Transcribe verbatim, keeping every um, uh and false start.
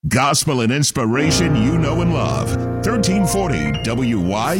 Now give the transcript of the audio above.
Gospel and inspiration you know and love. thirteen forty W Y